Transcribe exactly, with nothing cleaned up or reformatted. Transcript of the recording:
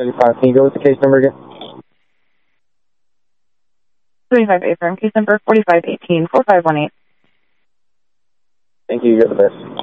seventy-five, can you go with the case number again? seventy-five A firm, case number forty-five eighteen four five one eight. Thank you, you're the best.